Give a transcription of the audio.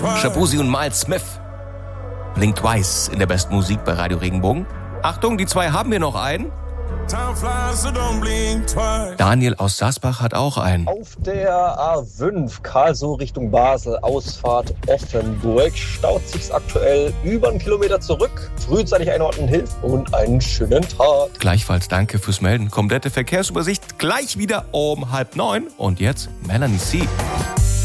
Shabuzi und Miles Smith. Blink Twice in der besten Musik bei Radio Regenbogen. Achtung, die zwei haben wir noch einen. Daniel aus Sasbach hat auch einen. Auf der A5 Karlsruhe Richtung Basel, Ausfahrt Offenburg, staut sich's aktuell über einen Kilometer zurück. Frühzeitig einordnen hilft und einen schönen Tag. Gleichfalls danke fürs Melden. Komplette Verkehrsübersicht gleich wieder um 8:30. Und jetzt Melanie C.